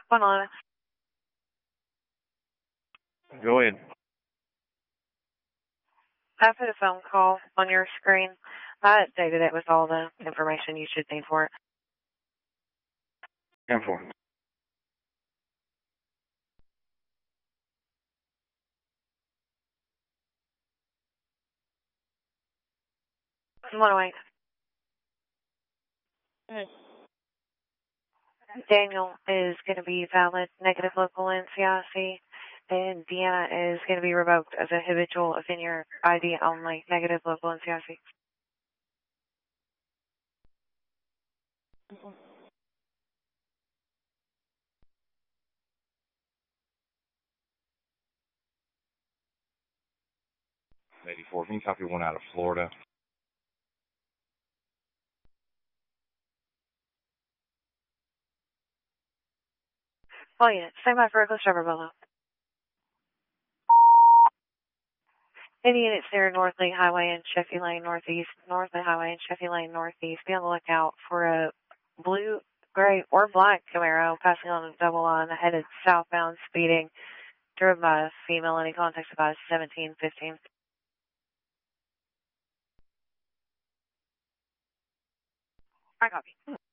One on. Go ahead. I put a phone call on your screen. I updated it with all the information you should need for it. 10-4. One away. Daniel is going to be valid, negative local NCIC, and Deanna is going to be revoked as a habitual offender ID only, negative local NCIC. Can you copy one out of Florida? Oh, yeah. Same by for Reckless Driver Bolo. Any units there, North Lee Highway and Sheffield Lane Northeast, North Lee Highway and Sheffield Lane Northeast. Be on the lookout for a blue, gray, or black Camaro passing on a double line headed southbound, speeding, driven by a female. Any contact advised 1715. I copy.